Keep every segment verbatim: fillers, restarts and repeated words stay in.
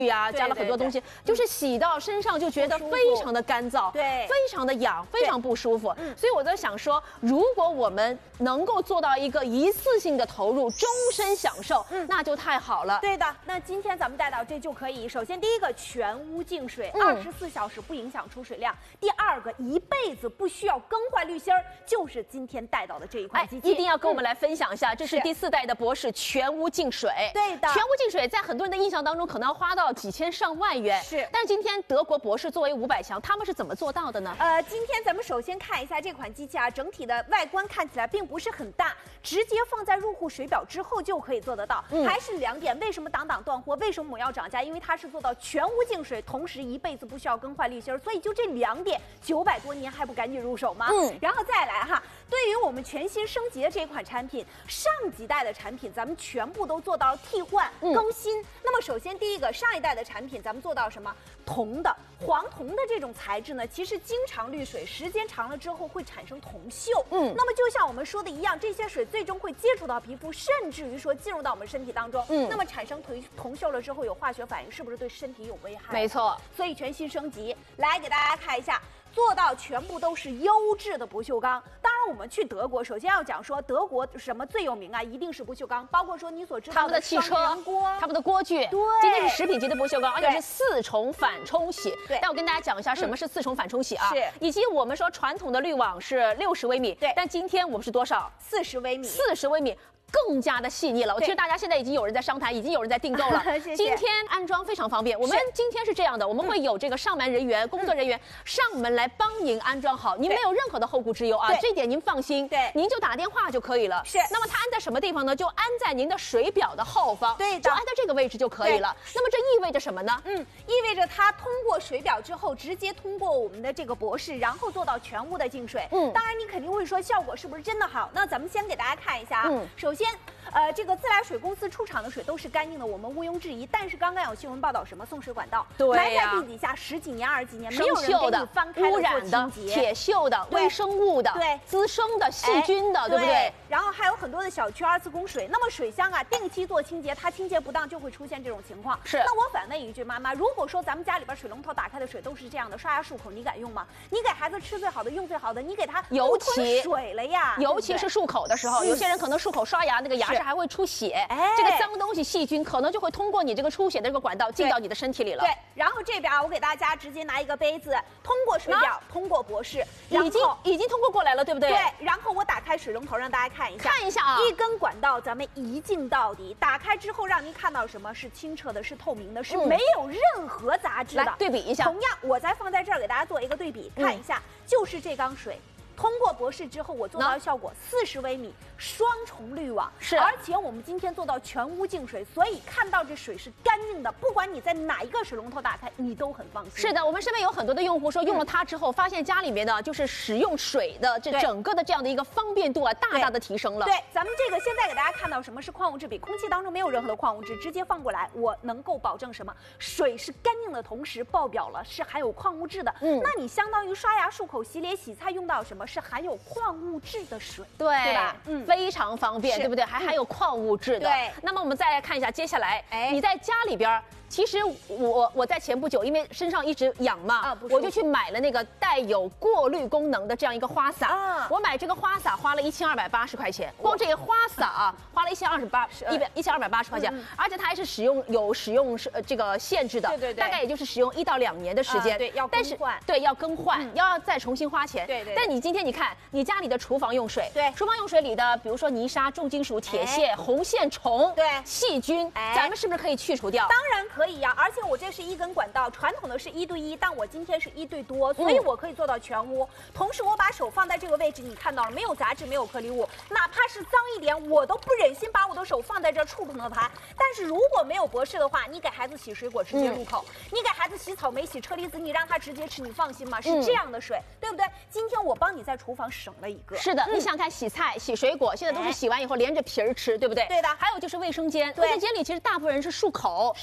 啊，加了很多东西，就是洗到身上就觉得非常的干燥， 对， 非常的痒，非常不舒服。所以我在想说，如果我们能够做到一个一次性的投入，终身享受，嗯，那就太好了。 对的，那今天咱们带到这就可以。首先第一个全屋净水，二十四小时不影响出水量。第二个一辈子不需要更换滤芯儿，就是今天带到的这一款机器， 一定要跟我们来分享一下。这是第四代的博士全屋净水。 对的， 全屋净水在很多人的印象当中可能要花到几千上万元， 是。 但是今天德国博士作为五百强，他们是怎么做到的呢？ 呃，今天咱们首先看一下这款机器啊，整体的外观看起来并不是很大，直接放在入户水表之后就可以做得到。嗯、还是两点，为什么档档断货？为什么我们要涨价？因为它是做到全屋净水，同时一辈子不需要更换滤芯儿，所以就这两点，九百多年还不赶紧入手吗？嗯，然后再来哈。对于我们全新升级的这款产品，上几代的产品咱们全部都做到了替换、嗯、更新。那么首先第一个，上一代的产品咱们做到什么？铜的、黄铜的这种材质呢，其实经常滤水，时间长了之后会产生铜锈。嗯，那么就像我们说的一样，这些水最终会接触到皮肤，甚至于说进入到我们身体当中。嗯，那么产生铜铜锈了之后有化学反应，是不是对身体有危害？ 没错， 所以全新升级，来给大家看一下。做到全部都是优质的不锈钢。当然，我们去德国，首先要讲说德国什么最有名啊，一定是不锈钢，包括说你所知道的汽车锅、他们的锅具。 对， 今天是食品级的不锈钢，而且是四重反冲洗。 对， 但我跟大家讲一下什么是四重反冲洗啊？ 是， 以及我们说传统的滤网是六十微米， 对， 但今天我们是多少？ 四十微米。 四十微米。更加的细腻了，其实大家现在已经有人在商谈，已经有人在订购了。 谢谢。 今天安装非常方便，我们今天是这样的，我们会有这个上门人员、嗯、工作人员上门来帮您安装好，您没有任何的后顾之忧啊，这点您放心。 对， 您就打电话就可以了。 是。 那么它安在什么地方呢？就安在您的水表的后方， 对的， 就安在这个位置就可以了。那么这意味着什么呢？ 嗯，意味着它通过水表之后，直接通过我们的这个博士，然后做到全屋的净水。嗯，当然你肯定会说效果是不是真的好？那咱们先给大家看一下啊。嗯，首先，呃。这个自来水公司出厂的水都是干净的，我们毋庸置疑。但是刚刚有新闻报道，什么送水管道埋在地底下十几年、二十几年，没有人给你翻开污染的、铁锈的、微生物的、 对滋生的、细菌的，对不对？ 然后还有很多的小区二次供水，那么水箱啊，定期做清洁，它清洁不当就会出现这种情况。 是。 那我反问一句，妈妈，如果说咱们家里边水龙头打开的水都是这样的，刷牙漱口你敢用吗？你给孩子吃最好的、用最好的，你给他尤其水了呀， 尤其是漱口的时候，有些人可能漱口刷牙那个牙齿还会出血。哎，这个脏东西、细菌可能就会通过你这个出血的这个管道进到你的身体里了。 对，然后这边啊，我给大家直接拿一个杯子，通过水表，通过博士， 已经已经通过过来了，对不对？ 对，然后我打开水龙头，让大家看一下， 看一下啊， 一根管道咱们一镜到底，打开之后让您看到什么是清澈的，是透明的，是没有任何杂质的。 来对比一下， 同样我再放在这儿给大家做一个对比，看一下，就是这缸水。通过博士之后，我做到的效果四十微米双重滤网， 是， 而且我们今天做到全屋净水，所以看到这水是干净的，不管你在哪一个水龙头打开，你都很放心。 是的，我们身边有很多的用户说用了它之后，发现家里面的就是使用水的这整个的这样的一个方便度啊，大大的提升了。 对，咱们这个现在给大家看到什么是矿物质比，空气当中没有任何的矿物质，直接放过来，我能够保证什么？水是干净的同时，爆表了是含有矿物质的。嗯，那你相当于刷牙、漱口、洗脸、洗菜用到什么是含有矿物质的水， 对对吧？ 嗯，非常方便，对不对？还含有矿物质的。 对。 那么我们再来看一下，接下来，哎，你在家里边。其实我我在前不久，因为身上一直痒嘛，啊、我就去买了那个带有过滤功能的这样一个花洒。啊、我买这个花洒花了一千二百八十块钱，光这个花洒啊，花了一千二十八一百一千二百八十块钱，嗯、而且它还是使用有使用是呃这个限制的， 对对对， 大概也就是使用一到两年的时间。 啊、对，要更换， 对，要更换，嗯、要再重新花钱。 对 对, 对。 但你今天你看，你家里的厨房用水， 对， 厨房用水里的，比如说泥沙、重金属、铁屑、哎、红线虫， 对， 细菌，哎、咱们是不是可以去除掉？ 当然可以呀、啊，而且我。这是一根管道，传统的是一对一，但我今天是一对多，所以我可以做到全屋。嗯、同时，我把手放在这个位置，你看到了，没有杂质，没有颗粒物，哪怕是脏一点，我都不忍心把我的手放在这儿触碰到它。但是如果没有博士的话，你给孩子洗水果直接入口，嗯、你给孩子洗草莓、洗车厘子，你让他直接吃，你放心吗？是这样的水，嗯、对不对？今天我帮你在厨房省了一个。 是的，嗯、你想看洗菜、洗水果，现在都是洗完以后连着皮儿吃，对不对？ 对的。 还有就是卫生间，卫生间里其实大部分人是漱口， 是洗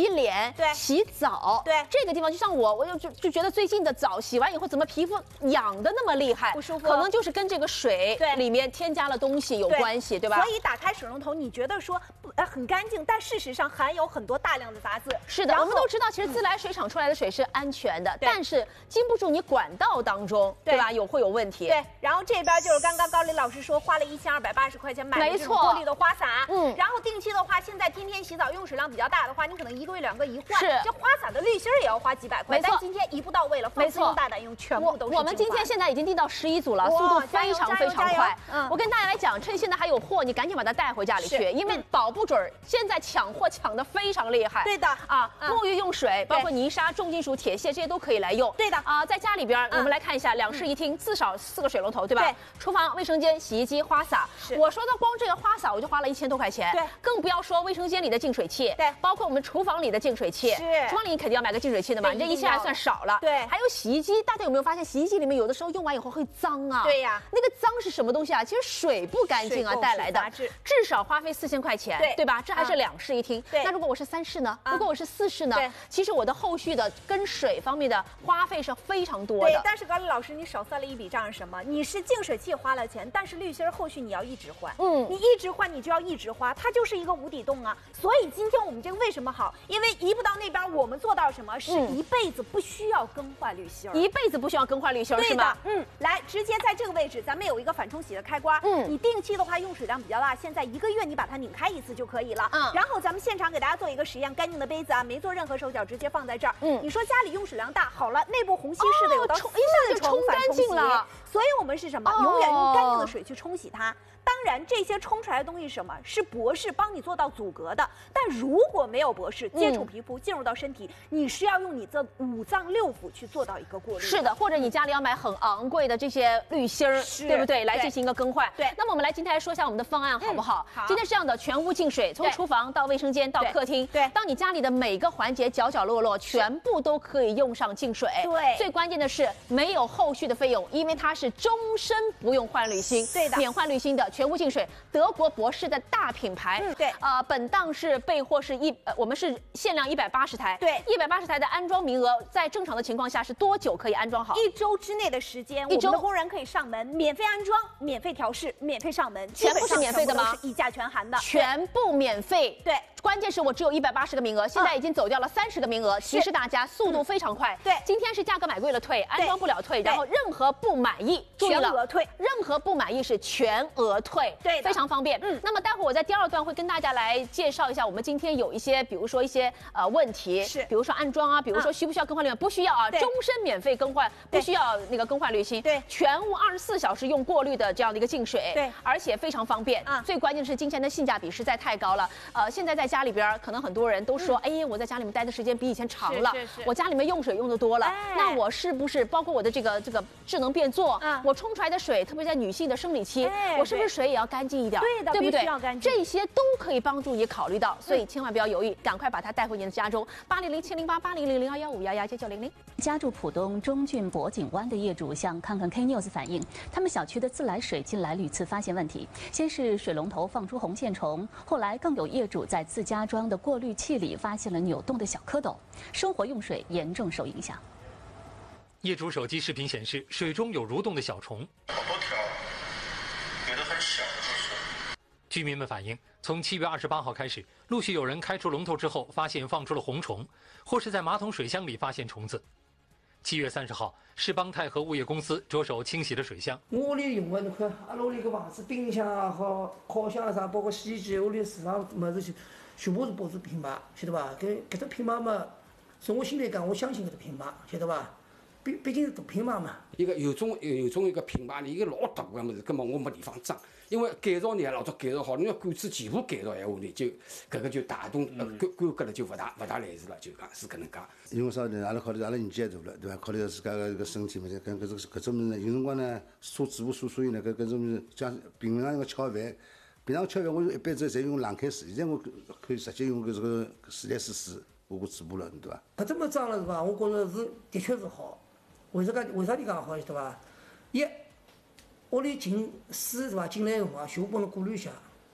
脸、 对， 洗澡， 对， 这个地方就像我，我就就就觉得最近的澡洗完以后，怎么皮肤痒的那么厉害， 不舒服， 可能就是跟这个水对里面添加了东西有关系，对吧？ 所以打开水龙头，你觉得说呃很干净，但事实上含有很多大量的杂质。 是的，我们都知道，其实自来水厂出来的水是安全的，但是经不住你管道当中，对吧？有会有问题。 对，然后这边就是刚刚高丽老师说花了一千二百八十块钱买的这种过滤的花洒，嗯，然后定期的话，现在天天洗澡用水量比较大的话，你可能一个月两个一换， 是这花洒的滤芯也要花几百块， 没错。 但今天一步到位了，放心用大胆用，全部都是。 我们今天现在已经订到十一组了，速度非常非常快。嗯，我跟大家来讲，趁现在还有货，你赶紧把它带回家里去，因为保不准现在抢货抢得非常厉害。 对的啊，沐浴用水，包括泥沙、重金属、铁屑这些都可以来用。 对的啊，在家里边我们来看一下，两室一厅，至少四个水龙头，对吧？对。厨房、卫生间、洗衣机、花洒。是。我说到光这个花洒，我就花了一千多块钱。对。更不要说卫生间里的净水器，对，包括我们厨房里的净水器。是。厨房里你肯定要买个净水器的嘛，你这一千还算少了。对。还有洗衣机，大家有没有发现洗衣机里面有的时候用完以后会脏啊？对呀。那个脏是什么东西啊？其实水不干净啊带来的，至少花费四千块钱，对对吧？这还是两室一厅。对。那如果我是三室呢？如果我是四室呢？对。其实我的后续的跟水方面的花费是非常多的。 对，但是高丽老师，你少算了一笔账是什么？你是净水器花了钱，但是滤芯后续你要一直换。嗯。你一直换，你就要一直花，它就是一个无底洞啊。所以今天我们这个为什么好？因为移步到那边，我们做到什么？是一辈子不需要更换滤芯， 一辈子不需要更换滤芯，是吗？ 嗯。来，直接在这个位置，咱们有一个反冲洗的开关。嗯。你定期的话用水量比较大，现在一个月你把它拧开一次就可以了。嗯。然后咱们现场给大家做一个实验，干净的杯子啊，没做任何手脚，直接放在这儿。嗯。你说家里用水量大，好了，内部虹吸式的有到四冲反冲洗了。所以我们是什么？永远用干净的水去冲洗它。当然，这些冲出来的东西是什么？是博士帮你做到阻隔的。但如果没有博士接触皮肤进入到身体，你是要用你这五脏六腑去做到一个过滤。 是的，或者你家里要买很昂贵的这些滤芯儿，对不对？来进行一个更换。对。那么我们来今天来说一下我们的方案好不好？好。今天是这样的，全屋净水，从厨房到卫生间到客厅，对，到你家里的每个环节角角落落，全部都可以用上净水。对。最关键的是没有后续的费用，因为它是终身不用换滤芯，对的，免换滤芯的。全屋净水，德国博士的大品牌。嗯，对。呃，本档是备货是一，呃，我们是限量一百八十台。对，一百八十台的安装名额，在正常的情况下是多久可以安装好？ 一周之内的时间，一周我们的工人可以上门，免费安装，免费调试，免费上门， 全部是免费的吗？ 是一价全含的， 全部免费。 对。 关键是我只有一百八十个名额，现在已经走掉了三十个名额，提示大家速度非常快。对，今天是价格买贵了退，安装不了退，然后任何不满意全额退， 任何不满意是全额退，对，非常方便。嗯，那么待会儿我在第二段会跟大家来介绍一下，我们今天有一些，比如说一些呃问题，是，比如说安装啊，比如说需不需要更换滤芯，不需要啊，终身免费更换，不需要那个更换滤芯，对，全屋二十四小时用过滤的这样的一个净水，对，而且非常方便。啊，最关键是今天的性价比实在太高了。呃，现在在家里边可能很多人都说，哎，我在家里面待的时间比以前长了，我家里面用水用的多了，那我是不是包括我的这个这个智能变座，我冲出来的水，特别在女性的生理期，我是不是水也要干净一点？对的，对不对？这些都可以帮助你考虑到，所以千万不要犹豫，赶快把它带回你的家中。八零零七零八八零零零幺幺五幺幺九九零零。 家住浦东中郡博景湾的业主向看看 K News 反映，他们小区的自来水近来屡次发现问题，先是水龙头放出红线虫，后来更有业主在自家装的过滤器里发现了扭动的小蝌蚪，生活用水严重受影响。 业主手机视频显示，水中有蠕动的小虫。好多条，有的很小的都是。居民们反映，从七月二十八号开始，陆续有人开出龙头之后，发现放出了红虫，或是在马桶水箱里发现虫子。七月三十号，世邦泰和物业公司着手清洗了水箱。 我里用的你看，阿拉屋里个房子、冰箱啊和烤箱啊啥，包括洗衣机，屋里市场么子全部是保持平码，晓得吧？搿搿只平码嘛，从我心里讲，我相信搿只平码，晓得吧？毕毕竟是大平码嘛。 一个有种有种一个平码里一个老大个么子，根本我没地方装。因为改造呢，老早改造好，你要管子全部改造闲话呢，就搿个就大动呃规规格了就勿大勿大来事了，就讲是搿能介。 因为啥呢？阿拉考虑阿拉年纪也大了，对伐？考虑自家个个身体嘛，搿搿种搿种物事呢，有辰光呢，搓嘴巴搓所以呢，搿搿种物事像平常个吃饭，平常吃饭我一般子侪用冷开水，现在我可以直接用搿这个自来水水我我嘴巴了，对伐？ 搿这么脏了是伐？我觉着是的确是好。为啥讲为啥你讲好，晓得伐？一屋里进水是伐？进来个辰光，全部帮侬过滤一下，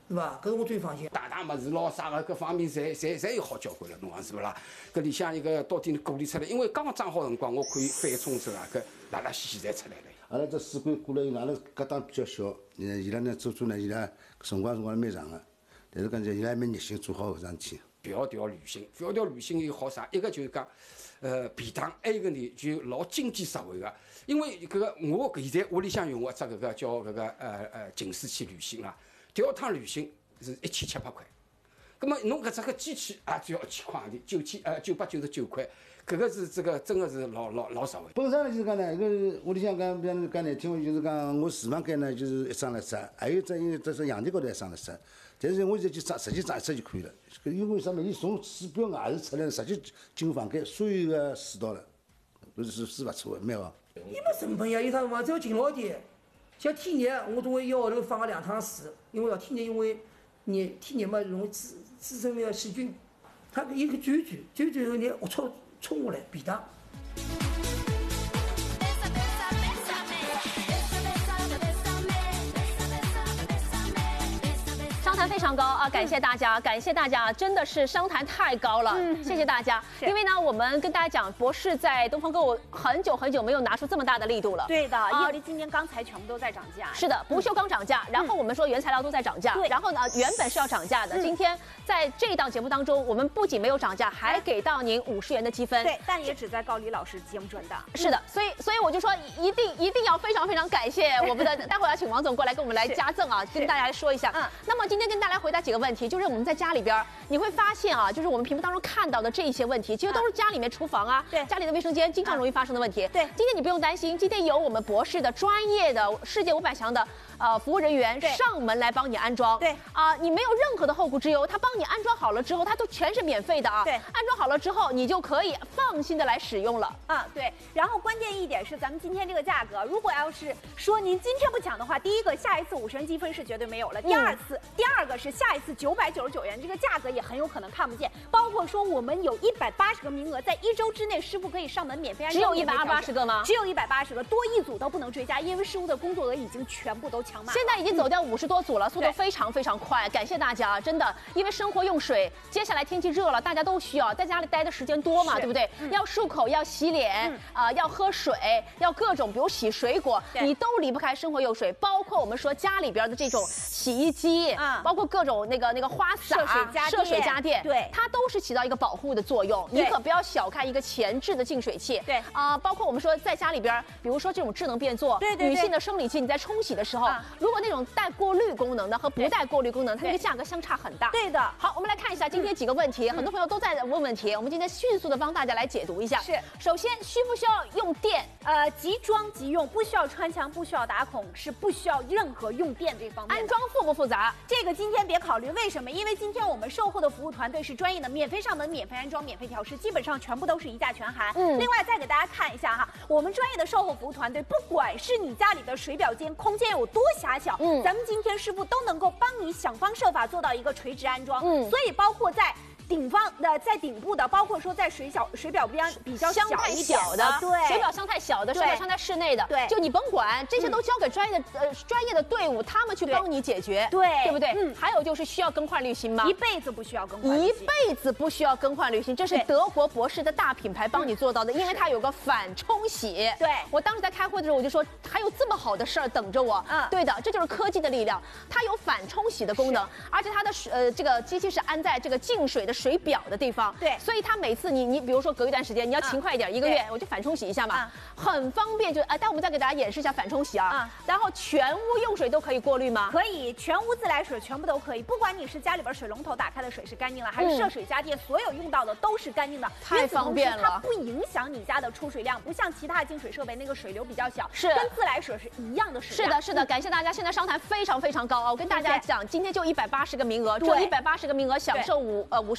是吧？搿是我最放心。 大大物事咯，啥个各方面侪侪侪有好交关了，侬讲是勿啦？搿里向一个到底过滤出来，因为刚刚装好辰光，我可以翻冲之后啊，搿辣辣稀稀侪出来了。 阿拉这水管过来以后，阿拉搿档比较小，伊伊拉呢做做呢，伊拉辰光辰光蛮长个，但是讲伊拉蛮热心做好搿桩事体。 迢迢旅行，迢迢旅行有好啥？一个就是讲，呃，便当；还有一个呢就老经济实惠个。因为搿个我现在屋里向用个只搿个叫搿个呃呃警示器旅行啦，调趟旅行是一千七百块。葛末侬搿只个机器也只要一千块钿，九千呃九百九十九块，搿个是这个真个是老老老实惠。 本身呢就是讲呢，一个屋里向讲，比方讲难听话，就是讲我厨房间呢就是一张了只，还有只因为这是阳台高头一张了只。但是我现在就装，直接装一只就可以了。因为什么？伊从水表外头出来，直接进房间，所有个水道了，搿是是勿错的，蛮好。 伊没成本呀，有啥辰光只要勤劳点。像天热，我总会一个号头放个两趟水，因为要天热，因为热天热嘛容易滋滋生那个细菌，它有个转转，转转后你龌龊冲下来，便当。 商谈非常高啊！感谢大家，感谢大家，真的是商谈太高了，嗯、谢谢大家。因为呢，我们跟大家讲，博士在东方购物很久很久没有拿出这么大的力度了。 对的，因为今年钢材全部都在涨价。 是的，不锈钢涨价，然后我们说原材料都在涨价， 对， 然后呢，原本是要涨价的，今天在这一档节目当中，我们不仅没有涨价，还给到您五十元的积分。 对，但也只在高李老师节目准的。 是的，所以所以我就说一定一定要非常非常感谢我们的，待会儿要请王总过来跟我们来加赠啊，跟大家来说一下。嗯，那么今天跟大家回答几个问题，就是我们在家里边你会发现啊，就是我们屏幕当中看到的这一些问题，其实都是家里面厨房啊，对，家里的卫生间经常容易发生的问题。对，今天你不用担心，今天有我们博士的专业的世界五百强的呃服务人员上门来帮你安装。对啊、呃，你没有任何的后顾之忧，他帮你安装好了之后，它都全是免费的啊。对，安装好了之后，你就可以放心的来使用了。 啊，对。然后关键一点是，咱们今天这个价格，如果要是说您今天不抢的话，第一个下一次五十元积分是绝对没有了。第二次，嗯、第二个是下一次九百九十九元，这个价格也很有可能看不见。包括说我们有一百八十个名额，在一周之内，师傅可以上门免费安装。 只有一百八十个吗？ 只有一百八十个，多一组都不能追加，因为师傅的工作额已经全部都抢满了。 现在已经走掉五十多组了，速度非常非常快，感谢大家，真的，因为生活用水，接下来天气热了，大家都需要在家里待的时间多嘛，对不对？嗯、要漱口，要洗脸，啊、嗯呃，要喝水，要各种，比如洗水果，你都离不开生活用水，包括我们说家里边的这种洗衣机，啊、嗯，包括各种那个那个花洒、 涉水家涉水家电， 对， 它都是起到一个保护的作用，你可不要小看一个前置的净水器，对啊、呃，包括我们说在家里边，比如说这种智能变座，对对对，女性的生理期，你在冲洗的时候，啊、如果那种带过滤功能的和不带过滤功能，它那个价格相差很大。 对的。 好，我们来看一下今天几个问题，嗯、很多朋友都在问问题，我们今天迅速的帮大家来解读一下。是，首先需不需要用电？ 呃，即装即用，不需要穿墙，不需要打孔，是不需要任何用电这方面。 安装复不复杂？ 这个今天别考虑，为什么？因为今天我们售后的服务团队是专业的，免费上门、免费安装、免费调试，基本上全部都是一价全含。嗯。另外再给大家看一下哈，我们专业的售后服务团队，不管是你家里的水表间空间有多狭小，嗯，咱们今天师傅都能够帮你想方设法做到一个垂直安装。嗯。所以包括在顶方的，在顶部的，包括说在水小水表边比较小一点的， 对，水表箱太小的，水表箱在室内的，对，就你甭管，这些都交给专业的呃专业的队伍，他们去帮你解决，对，对不对？嗯。还有就是需要更换滤芯吗？ 一辈子不需要更换， 一辈子不需要更换滤芯，这是德国博士的大品牌帮你做到的，因为它有个反冲洗。对，我当时在开会的时候我就说，还有这么好的事儿等着我。嗯，对的，这就是科技的力量，它有反冲洗的功能，而且它的水呃这个机器是安在这个净水的水表的地方，对，所以它每次你你比如说隔一段时间你要勤快一点，一个月我就反冲洗一下嘛，很方便。就哎，待我们再给大家演示一下反冲洗啊。然后全屋用水都可以过滤吗？ 可以，全屋自来水全部都可以，不管你是家里边水龙头打开的水是干净了，还是涉水家电所有用到的都是干净的， 太方便了。 它不影响你家的出水量，不像其他净水设备那个水流比较小，是跟自来水是一样的水量。 是的，是的，感谢大家，现在商谈非常非常高啊！我跟大家讲，今天就一百八十个名额，只有一百八十个名额享受五呃五十元。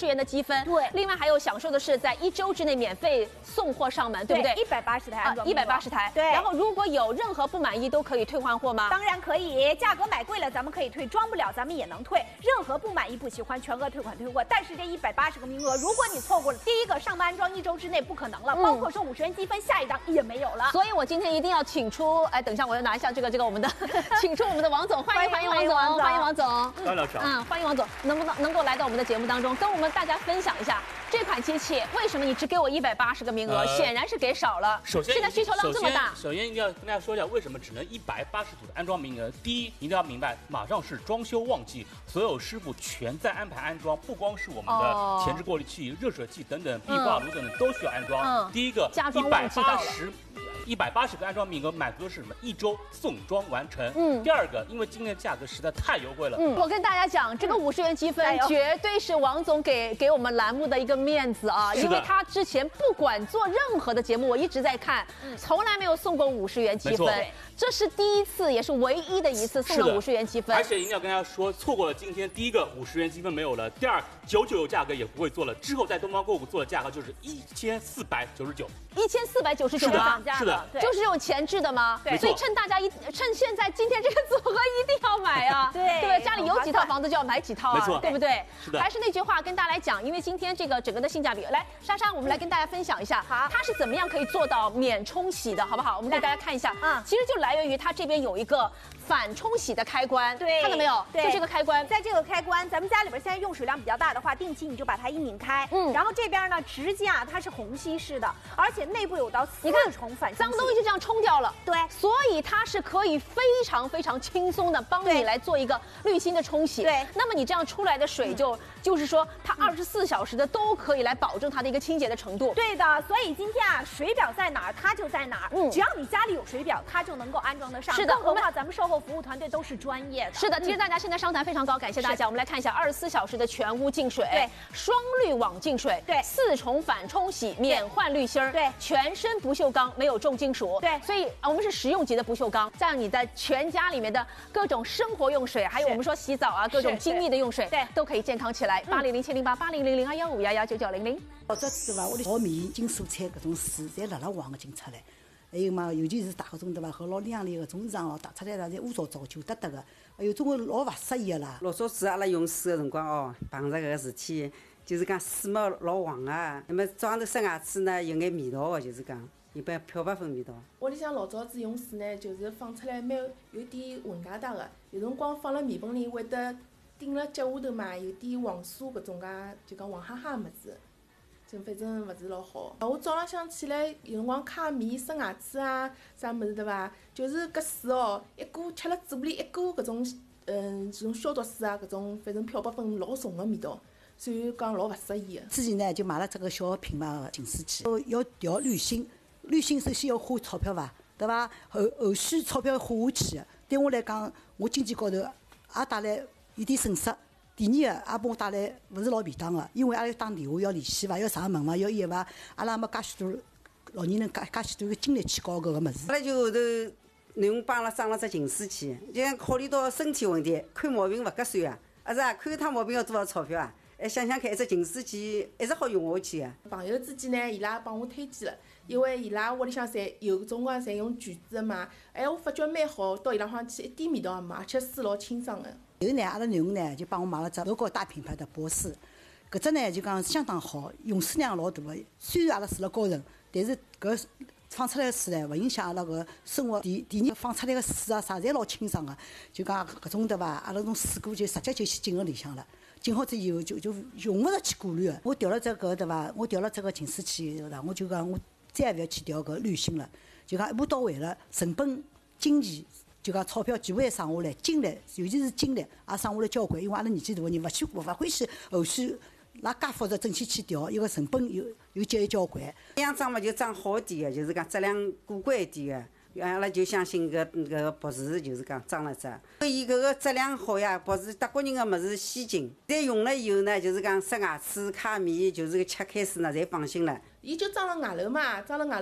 元的积分。 对， 另外还有享受的是在一周之内免费送货上门，对不对？ 一百八十台安装， 一百八十台。 对。 然后如果有任何不满意，都可以退换货吗？ 当然可以，价格买贵了咱们可以退，装不了咱们也能退。任何不满意、不喜欢，全额退款退货。但是这一百八十个名额，如果你错过了第一个上门安装一周之内不可能了，嗯、包括说五十元积分，下一张也没有了。 所以我今天一定要请出，哎，等一下我要拿一下这个这个我们的，请出我们的王总，欢迎欢迎王总，欢迎王总， 欢迎老师， 嗯，欢迎王总，能不能能够来到我们的节目当中，跟我们大家分享一下这款机器为什么你只给我一百八十个名额？呃、显然是给少了。 首先， 现在需求量这么大， 首先一定要跟大家说一下为什么只能一百八十组的安装名额。第一，一定要明白，马上是装修旺季，所有师傅全在安排安装，不光是我们的前置过滤器、热水器等等，壁挂炉等等都需要安装。嗯、第一个，一百八十。一百八十个安装名额满足的是什么？一周送装完成。嗯。第二个，因为今天的价格实在太优惠了。 嗯。我跟大家讲，这个五十元积分绝对是王总给给我们栏目的一个面子啊，因为他之前不管做任何的节目，我一直在看，从来没有送过五十元积分。这是第一次，也是唯一的一次送了五十元积分。 而且一定要跟大家说，错过了今天第一个五十元积分没有了，第二九九九价格也不会做了，之后在东方购物做的价格就是一千四百九十九。 一千四百九十九吗？是的。 就是这种前置的吗？对，所以趁大家一趁现在今天这个组合一定要买啊！ 对， 对，家里有几套房子就要买几套啊， 没错， 对不对？ 是的。 还是那句话，跟大家来讲，因为今天这个整个的性价比，来莎莎，我们来跟大家分享一下，好，它是怎么样可以做到免冲洗的，好不好？我们给大家看一下，啊，其实就来源于它这边有一个反冲洗的开关， 对， 看到没有？对，就这个开关， 在这个开关，咱们家里边现在用水量比较大的话，定期你就把它一拧开，嗯，然后这边呢，直接啊，它是虹吸式的，而且内部有道四重反冲洗， 脏东西就这样冲掉了， 对， 所以它是可以非常非常轻松的帮你来做一个滤芯的冲洗， 对， 那么你这样出来的水就、嗯、就是说它二十四小时的都可以来保证它的一个清洁的程度， 对的，所以今天啊，水表在哪儿它就在哪儿，嗯，只要你家里有水表，它就能够安装得上， 是的， 更何况咱们售后服务团队都是专业的， 是的，其实大家现在商谈非常高，感谢大家，我们来看一下二十四小时的全屋净水， 对， 双滤网净水， 对， 四重反冲洗，免换滤芯儿， 对， 全身不锈钢，没有重金属， 对， 所以啊，我们是实用级的不锈钢，这样你在全家里面的各种生活用水，还有我们说洗澡啊，各种精密的用水， 对， 都可以健康起来。八零零七零八八零零零二幺五幺幺九九零零。 老早子伐，我的炒面、进蔬菜搿种水，侪辣辣黄个进出来。还有嘛，尤其是大搿种对伐，和老靓丽搿种场哦，打出来啦，侪污糟糟、旧得得个，哎哟，总归老勿适宜个啦。 老早子阿拉用水个辰光哦，碰着搿个事体，就是讲水嘛老黄啊，那么早上头刷牙齿呢，有眼味道个，就是讲。一般漂白粉味道。 屋里向老早子用水呢，就是放出来蛮有点混疙瘩个，有辰光放辣面盆里会得顶辣脚下头嘛，有点黄酥搿种介，就讲黄哈哈个物事，就反正勿是老好。我早浪向起来有辰光揩面、刷牙齿啊，啥物事对伐？就是搿水哦，一股吃了嘴巴里一股搿种，嗯，这种消毒水啊，搿种反正漂白粉老重个味道。所以讲老勿适宜个。 之前呢，就买了这个小品牌个净水器，要调滤芯。滤芯首先要花钞票伐，对伐？后后续钞票花下去，对我来讲，我经济高头也带来有点损失。第二个也帮我带来勿是老便当个，因为阿拉要打电话要联系伐，要上门伐，要伊伐，阿拉没介许多老年人介介许多个精力去搞搿个物事。 阿拉就后头囡恩帮阿拉装了只净水器，就讲考虑到身体问题，看毛病勿合算啊，啊是啊，看一趟毛病要多少钞票啊？哎，想想看，一只净水器一直好用下去啊。 朋友之间呢，伊拉帮我推荐了。因为伊拉屋里向侪有种光侪用卷子的嘛，哎，我发觉蛮好，到伊拉方去一点味道也没，而且水老清爽的。 后呢，阿拉囡恩呢就帮我买了只德国大品牌的博士，搿只呢就讲相当好，用水量老大个。虽然阿拉住辣高层，但是搿放出来个水呢，勿影响阿拉搿生活。第第二放出来个水啊啥，侪老清爽个，就讲搿种对伐？阿拉种水果就直接就去进入里向了。进好之以后就就用勿着去过滤个。我调了这个对伐？我调了这个净水器对伐？我就讲我。再也勿要去调搿滤芯了，就讲一步到位了，成本、经济，就讲钞票全部也省下来，精力，尤其是精力也省下来交关。因为阿拉年纪大个人，勿去勿欢喜后续拉介复杂整天去调，伊个成本又又节约交关。 这样装嘛就装好点个，就是讲质量过关一点个。阿拉就相信搿搿个博士，就是讲装了只，伊搿个质量好呀。博士德国人个物事先进，再用了以后呢，就是讲刷牙齿、揩面，就是个吃开水呢，侪放心了。 伊就装了外头嘛，装了外头，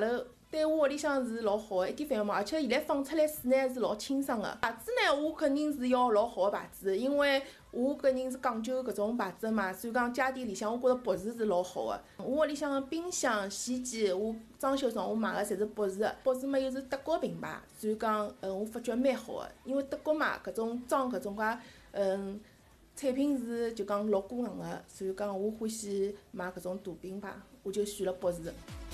对我屋里向是老好的，一点反应没，而且现在放出来水呢是老清爽的。牌子呢，我肯定是要老好的牌子，因为我个人是讲究搿种牌子嘛，所以讲家电里向我觉着博士是老好的。我屋里向冰箱、洗衣机，我装修上我买的侪是博士，博士嘛又是德国品牌，所以讲呃我发觉蛮好的，因为德国嘛搿种装搿种介嗯产品是就讲老过硬的，所以讲我欢喜买搿种大品牌，我就选了博士。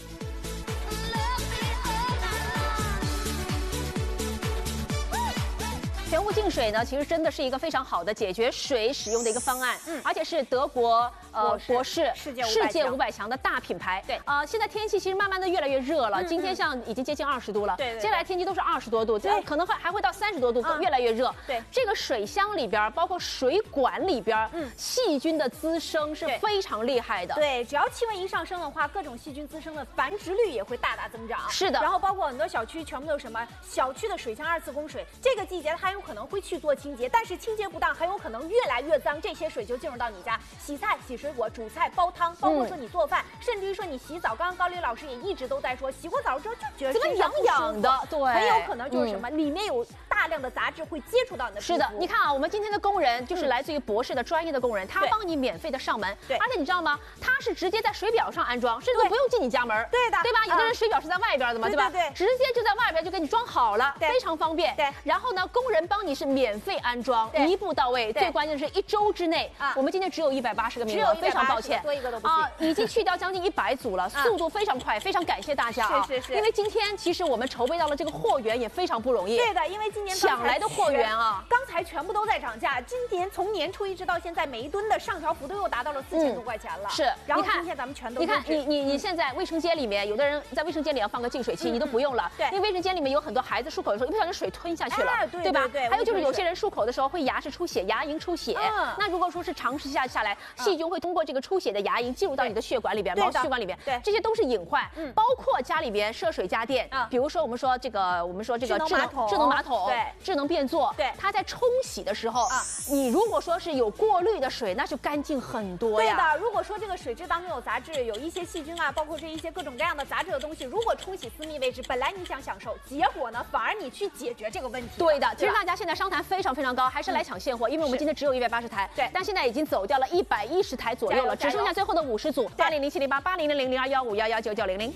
全屋净水呢，其实真的是一个非常好的解决水使用的一个方案，嗯，而且是德国呃博士世界世界五百强的大品牌。对，呃，现在天气其实慢慢的越来越热了，今天像已经接近二十度了，对，接下来天气都是二十多度，对，可能会还会到三十多度，越来越热。对，这个水箱里边，包括水管里边，嗯，细菌的滋生是非常厉害的。 对，只要气温一上升的话，各种细菌滋生的繁殖率也会大大增长。 是的， 然后包括很多小区全部都是什么小区的水箱二次供水，这个季节它有可能会去做清洁，但是清洁不当，很有可能越来越脏，这些水就进入到你家洗菜、洗水果、煮菜、煲汤，包括说你做饭，嗯、甚至于说你洗澡。刚刚高丽老师也一直都在说，洗过澡之后就觉得怎么痒痒的，对， 很有可能就是什么，嗯、里面有大量的杂质会接触到你的皮肤。 是的，你看啊，我们今天的工人就是来自于博士的专业的工人，他帮你免费的上门，对，而且你知道吗？他是直接在水表上安装，甚至不用进你家门， 对的， 对吧？有的人水表是在外边的嘛，对吧？对，直接就在外边就给你装好了，非常方便。对，然后呢，工人帮你是免费安装，一步到位。最关键的是一周之内，我们今天只有一百八十个名额，非常抱歉， 多一个都不行啊，已经去掉将近一百组了，速度非常快，非常感谢大家啊！ 是是是， 因为今天其实我们筹备到了这个货源也非常不容易。 对的，因为今年抢来的货源啊， 刚才全部都在涨价，今年从年初一直到现在，每一吨的上调幅度又达到了四千多块钱了。 是， 然后今天咱们全都你看，你你你现在卫生间里面，有的人在卫生间里要放个净水器，你都不用了，对，因为卫生间里面有很多孩子漱口的时候，一不小心水吞下去了，对吧？对，还有就是有些人漱口的时候会牙齿出血，牙龈出血，那如果说是长时间下来，细菌会通过这个出血的牙龈进入到你的血管里边、毛细管里边，对，这些都是隐患。嗯，包括家里边涉水家电，比如说我们说这个，我们说这个智能智能马桶，对，智能便座，对，它在冲洗的时候，啊，你如果说是有过滤的水，那就干净很多呀。 对的，如果说这个水质当中有杂质，有一些细菌啊，包括这一些各种各样的杂质的东西，如果冲洗私密位置，本来你想享受，结果呢，反而你去解决这个问题。 对的，其实大家现在商谈非常非常高，还是来抢现货，因为我们今天只有一百八十台，对，但现在已经走掉了一百一十台左右了，只剩下最后的五十组，八零零七零八八零零零零二幺五幺幺九九零零。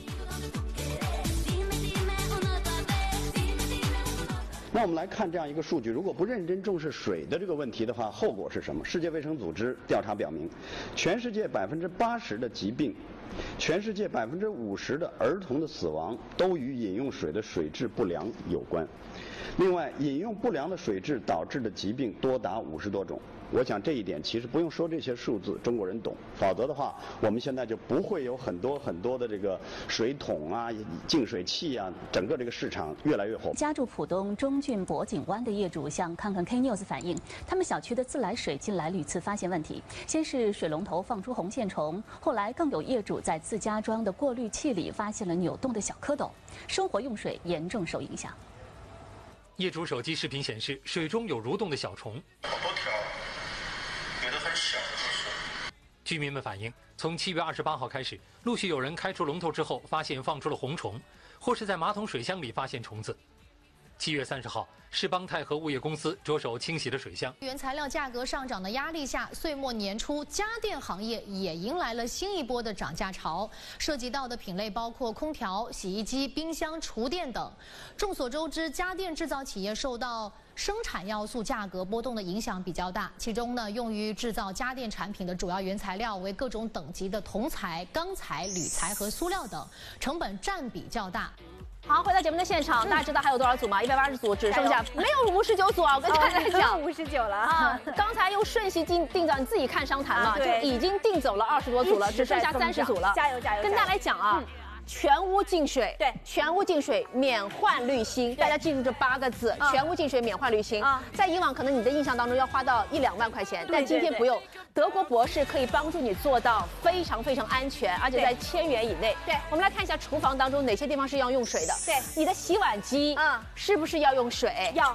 那我们来看这样一个数据，如果不认真重视水的这个问题的话，后果是什么？世界卫生组织调查表明，全世界百分之八十的疾病，全世界百分之五十的儿童的死亡都与饮用水的水质不良有关。另外，饮用不良的水质导致的疾病多达五十多种。我想这一点其实不用说这些数字，中国人懂。否则的话，我们现在就不会有很多很多的这个水桶啊、净水器啊，整个这个市场越来越火。 家住浦东中郡博景湾的业主向看看 K News 反映，他们小区的自来水近来屡次发现问题，先是水龙头放出红线虫，后来更有业主在自家装的过滤器里发现了扭动的小蝌蚪，生活用水严重受影响。 业主手机视频显示，水中有蠕动的小虫。好多条，有的很小的都是。居民们反映，从七月二十八号开始，陆续有人开出龙头之后，发现放出了红虫，或是在马桶水箱里发现虫子。七月三十号，世邦泰和物业公司着手清洗了水箱。 原材料价格上涨的压力下，岁末年初，家电行业也迎来了新一波的涨价潮。涉及到的品类包括空调、洗衣机、冰箱、厨电等。众所周知，家电制造企业受到生产要素价格波动的影响比较大，其中呢，用于制造家电产品的主要原材料为各种等级的铜材、钢材、铝材和塑料等，成本占比较大。 好，回到节目的现场，大家知道还有多少组吗？一百八十组，只剩下没有五十九组啊！我跟大家讲， 五十九了啊！刚才用瞬息定定早，你自己看商谈嘛，就已经定走了二十多组了，只剩下三十组了。 加油加油！ 跟大家来讲啊。全屋净水，对，全屋净水免换滤芯，大家记住这八个字，全屋净水免换滤芯。在以往可能你的印象当中要花到一两万块钱，但今天不用，德国博士可以帮助你做到非常非常安全，而且在千元以内。对，我们来看一下厨房当中哪些地方是要用水的。对，你的洗碗机啊，是不是要用水？ 要。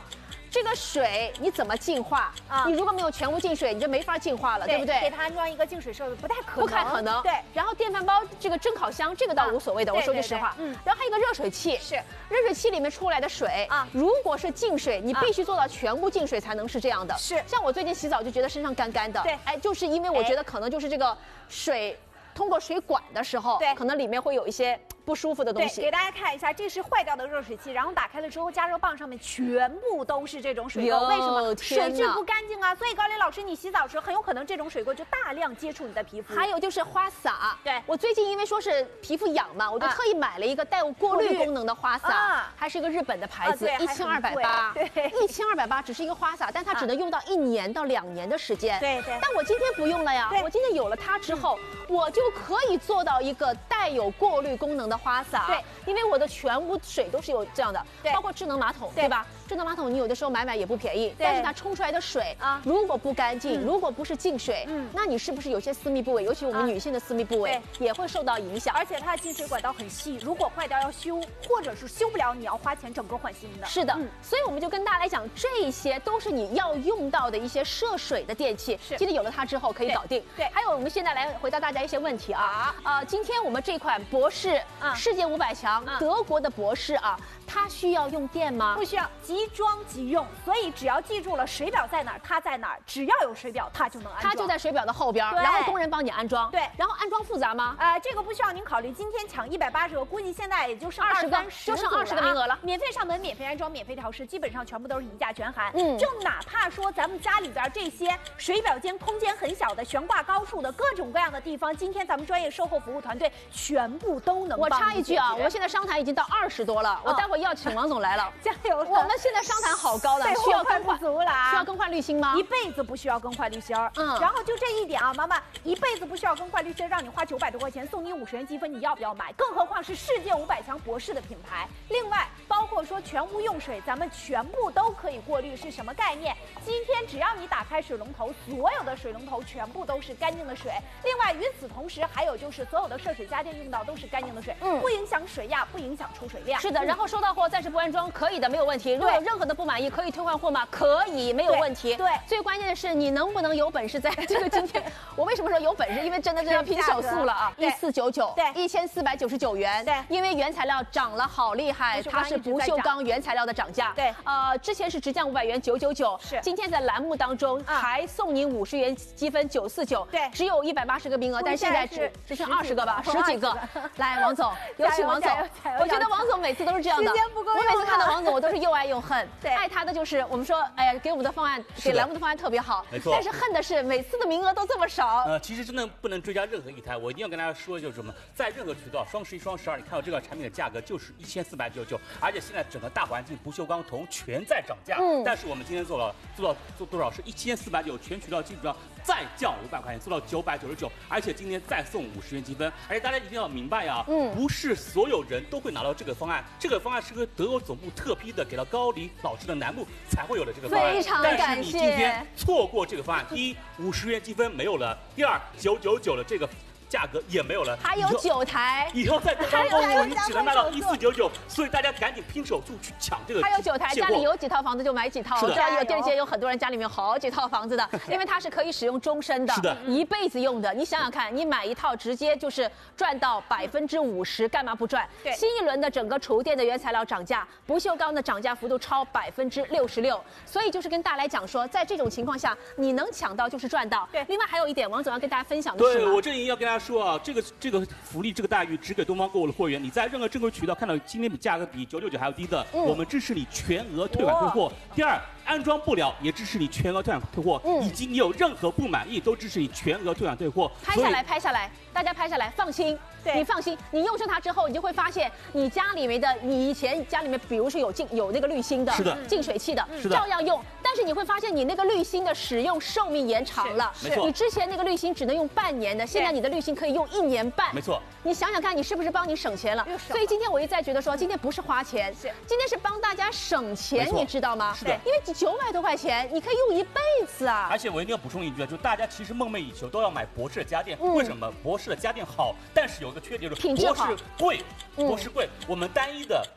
这个水你怎么净化啊？你如果没有全屋净水，你就没法净化了，对不对？ 给它安装一个净水设备不太可能， 不太可能。 对。 然后电饭煲这个蒸烤箱这个倒无所谓的，我说句实话。嗯。然后还有一个热水器， 是热水器里面出来的水啊，如果是净水，你必须做到全屋净水才能是这样的。 是。 像我最近洗澡就觉得身上干干的，对，哎，就是因为我觉得可能就是这个水通过水管的时候，对，可能里面会有一些不舒服的东西。 给大家看一下，这是坏掉的热水器，然后打开了之后，加热棒上面全部都是这种水垢，为什么？水质不干净啊！所以高丽老师，你洗澡时很有可能这种水垢就大量接触你的皮肤。 还有就是花洒， 对我最近因为说是皮肤痒嘛，我就特意买了一个带有过滤功能的花洒，还是一个日本的牌子，一千二百八，对，一千二百八只是一个花洒，但它只能用到一年到两年的时间。 对对。 但我今天不用了呀，我今天有了它之后，我就可以做到一个带有过滤功能的花洒。对。因为我的全屋水都是有这样的，包括智能马桶，对吧？智能马桶你有的时候买买也不便宜，但是它冲出来的水啊，如果不干净，如果不是净水，嗯，那你是不是有些私密部位，尤其我们女性的私密部位也会受到影响？ 而且它的进水管道很细，如果坏掉要修，或者是修不了，你要花钱整个换新的。 是的，所以我们就跟大家来讲，这些都是你要用到的一些涉水的电器。是，记得有了它之后可以搞定。对，还有我们现在来回答大家一些问题啊啊，今天我们这款博士世界五百强。德国的博士啊，它需要用电吗？ 不需要，即装即用。所以只要记住了水表在哪儿，它在哪儿，只要有水表，它就能安装。 它就在水表的后边，然后工人帮你安装。对，然后安装复杂吗？ 呃，这个不需要您考虑。今天抢一百八十个，估计现在也就剩二十个， 就剩二十个名额了。 免费上门，免费安装，免费调试，基本上全部都是一价全含。嗯，就哪怕说咱们家里边这些水表间空间很小的、悬挂高处的各种各样的地方，今天咱们专业售后服务团队全部都能。 我插一句啊，我们现在商谈已经到二十多了，我待会儿要请王总来了， 加油！ 我们现在商谈好高的，需要更换足了啊！ 需要更换滤芯吗？ 一辈子不需要更换滤芯儿。嗯，然后就这一点啊，妈妈一辈子不需要更换滤芯，让你花九百多块钱，送你五十元积分，你要不要买？更何况是世界五百强博士的品牌。另外，包括说全屋用水，咱们全部都可以过滤，是什么概念？今天只要你打开水龙头，所有的水龙头全部都是干净的水。另外，与此同时，还有就是所有的涉水家电用到都是干净的水，嗯，不影响水压，不影响出水量。 是的，然后收到货暂时不安装，可以的，没有问题。如果有任何的不满意，可以退换货吗？可以，没有问题。对，最关键的是你能不能有本事在这个今天，我为什么说有本事？因为真的是要拼手速了啊！一四九九，对，一千四百九十九元。对，因为原材料涨了好厉害，它是不锈钢原材料的涨价。对，呃，之前是直降五百元，九九九。是，今天在栏目当中还送您五十元积分，九四九。对，只有一百八十个名额，但是现在只只剩二十个吧，十几个。来，王总，有请王总。我觉得王总每次都是这样的。我每次看到王总，我都是又爱又恨。对，爱他的就是我们说，哎呀，给我们的方案，给栏目的方案特别好。没错。但是恨的是每次的名额都这么少。 呃，其实真的不能追加任何一台，我一定要跟大家说，就是什么，在任何渠道，双十一、双十二，你看到这个产品的价格就是一千四百九十九，而且现在整个大环境不锈钢、铜全在涨价。嗯。但是我们今天做了做到做多少是一千四百九，全渠道基础上再降五百块钱，做到九百九十九，而且今天再送五十元积分。而且大家一定要明白啊，嗯，不是所有人都会拿到这个方案，这个方案是和德国总部特批的，给到高丽老师的栏目才会有的这个方案。 非常感谢。 但是你今天错过这个方案，第一，五十元积分没有了；第二，九九九的这个价格也没有了。 还有九台， 以后在德邦公主你只能卖到一四九九，所以大家赶紧拼手速去抢这个。 还有九台，家里有几套房子就买几套。我知道有电视节有很多人家里面有好几套房子的，因为它是可以使用终身的，是的，一辈子用的。你想想看，你买一套直接就是赚到百分之五十，干嘛不赚？对，新一轮的整个厨电的原材料涨价，不锈钢的涨价幅度超百分之六十六，所以就是跟大家来讲说，在这种情况下，你能抢到就是赚到。对，另外还有一点，王总要跟大家分享的是， 对我这里要跟大家说啊，这个。这个福利，这个待遇只给东方购物的会员。你在任何正规渠道看到今天比价格比九九九还要低的，嗯、我们支持你全额退款退货。第二，安装不了也支持你全额退款退货，嗯、以及你有任何不满意都支持你全额退款退货。 拍下来，拍下来，大家拍下来，放心。你放心，你用上它之后，你就会发现，你家里面的，你以前家里面，比如说有净有那个滤芯的，是的，净水器的，是的，照样用。但是你会发现，你那个滤芯的使用寿命延长了。没错。你之前那个滤芯只能用半年的，现在你的滤芯可以用一年半。 没错。 你想想看，你是不是帮你省钱了？所以今天我一再觉得说，今天不是花钱，是今天是帮大家省钱，你知道吗？是的。因为九百多块钱，你可以用一辈子啊。 而且我一定要补充一句啊，就大家其实梦寐以求都要买博士的家电，为什么？博士的家电好，但是有一个缺点就是博士贵，博士贵，我们单一的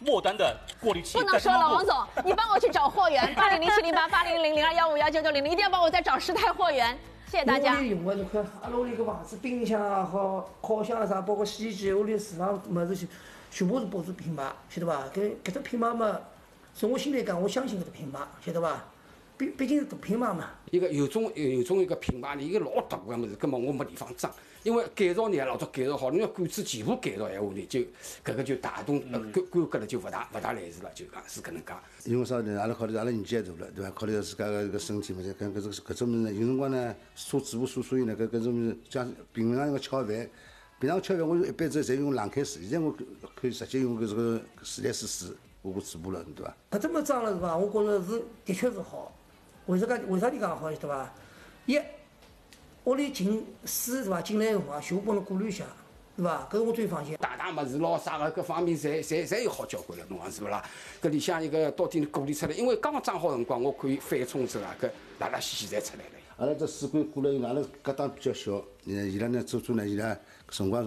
末端的过滤器。 不能说了，王总，你帮我去找货源，八零零七零八八零零零二幺五幺九九零零，一定要帮我再找十台货源。谢谢大家。 屋里用的侬看，阿拉屋里个房子，冰箱也好，烤箱啊啥，包括洗衣机，屋里厨房物事全部是保持品牌，晓得伐？搿搿只品牌嘛，从我心里讲，我相信搿只品牌，晓得伐？毕毕竟是大品牌嘛。 一个有种有种一个品牌，一个老大个物事，根本我没地方装。因为改造呢，老早改造好，侬要管子全部改造闲话呢，就搿个就大动呃规规格了，就勿大勿大来事了，就讲是搿能介。 因为啥呢？阿拉考虑阿拉年纪也大了，对伐？考虑到自家个搿身体嘛，搿搿种搿种物事，有辰光呢，车子不所所以呢，搿搿种物事，像平常一个吃饭，平常吃饭我一般子侪用冷开水，现在我可以直接用搿这个自来水水我过嘴巴了，对伐？ 搿这么装了是伐？我觉着是的确是好。为啥介？为啥你讲好？晓得伐？一屋里进水是伐？进来辰光全部帮侬过滤一下，是伐？搿是我最放心。 大大物事咯，啥个各方面侪侪侪有好交关了，侬讲是勿啦？搿里向一个到底过滤出来，因为刚刚装好辰光，我可以翻冲之后啊，搿拉拉稀稀侪出来了。 阿拉这水管过来以后，阿拉搿档比较小，呃，伊拉呢做做呢，伊拉辰光。